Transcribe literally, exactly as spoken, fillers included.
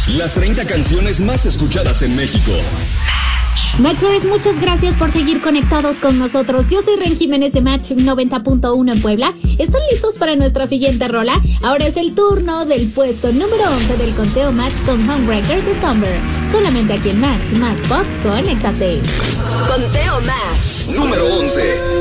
Las treinta canciones más escuchadas en México. Matchers, muchas gracias por seguir conectados con nosotros. Yo soy Ren Jiménez de Match noventa punto uno en Puebla. ¿Están listos para nuestra siguiente rola? Ahora es el turno del puesto número once del conteo Match con Homebreaker de Summer. Solamente aquí en Match, más pop, conéctate. Conteo Match Número once.